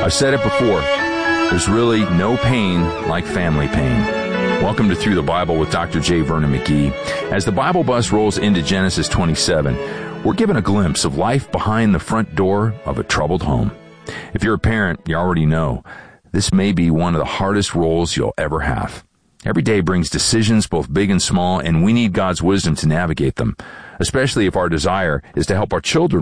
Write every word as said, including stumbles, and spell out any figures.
I've said it before, there's really no pain like family pain. Welcome to Through the Bible with Doctor J. Vernon McGee. As the Bible bus rolls into Genesis twenty-seven, we're given a glimpse of life behind the front door of a troubled home. If you're a parent, you already know this may be one of the hardest roles you'll ever have. Every day brings decisions, both big and small, and we need God's wisdom to navigate them, especially if our desire is to help our children